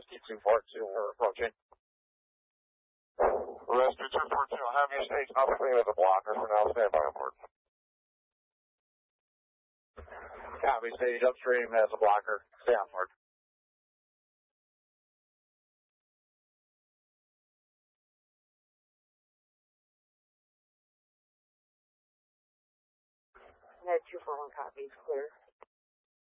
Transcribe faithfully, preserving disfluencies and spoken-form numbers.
Rescue two four two, we're approaching. Rescue two four two, heavy stage, nothing with a blocker for now, stand by on board. Copy, stage upstream has a blocker, stay on board. Net two four one copies, clear.